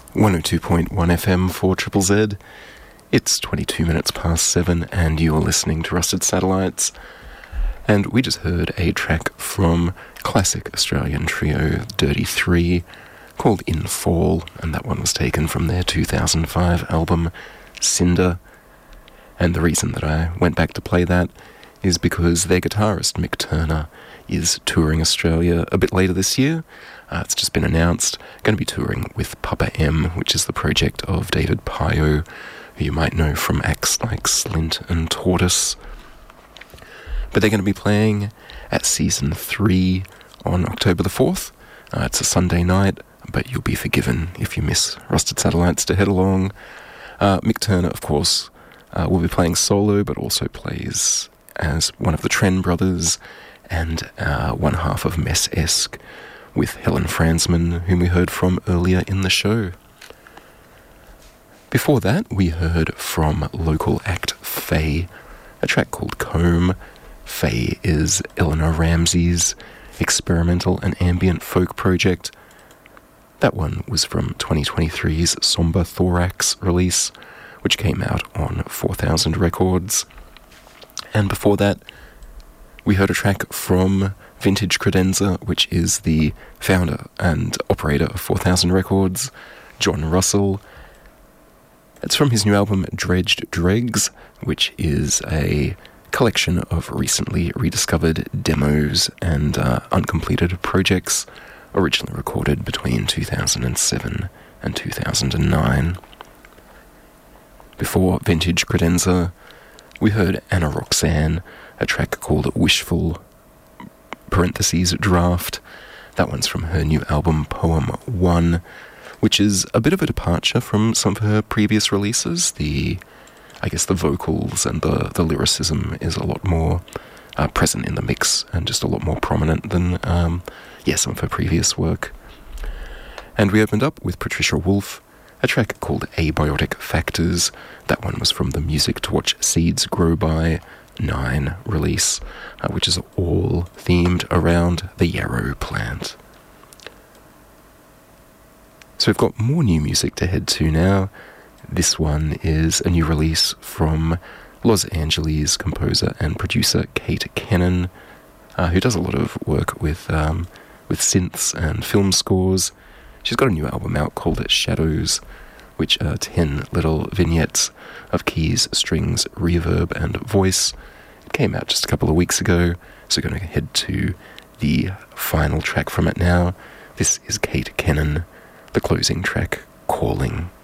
102.1 FM for Triple Z. It's 22 minutes past 7 and you are listening to Rusted Satellites. And we just heard a track from classic Australian trio Dirty Three called In Fall, and that one was taken from their 2005 album Cinder. And the reason that I went back to play that is because their guitarist Mick Turner is touring Australia a bit later this year. It's just been announced, going to be touring with Papa M, which is the project of David Pio, who you might know from acts like Slint and Tortoise. But they're going to be playing at Season 3 on October the 4th. It's a Sunday night, but you'll be forgiven if you miss Rusted Satellites to head along. Mick Turner, of course, will be playing solo, but also plays as one of the Tren brothers and one half of Mess-esque, with Helen Fransman, whom we heard from earlier in the show. Before that, we heard from local act Faye, a track called Comb. Faye is Eleanor Ramsey's experimental and ambient folk project. That one was from 2023's Somber Thorax release, which came out on 4000 Records. And before that, we heard a track from Vintage Credenza, which is the founder and operator of 4000 Records, John Russell. It's from his new album Dredged Dregs, which is a collection of recently rediscovered demos and uncompleted projects, originally recorded between 2007 and 2009. Before Vintage Credenza, we heard Anna Roxanne, a track called Wishful (Draft). That one's from her new album Poem 1, which is a bit of a departure from some of her previous releases. The vocals and the lyricism is a lot more present in the mix and just a lot more prominent than some of her previous work. And we opened up with Patricia Wolf, a track called Abiotic Factors. That one was from the Music to Watch Seeds Grow By 9 release, which is all themed around the yarrow plant. So we've got more new music to head to now. This one is a new release from Los Angeles composer and producer Kate Kennan, who does a lot of work with synths and film scores. She's got a new album out called Shadows, which are 10 little vignettes of keys, strings, reverb, and voice. It came out just a couple of weeks ago, so we're going to head to the final track from it now. This is Kate Kennan, the closing track, Calling.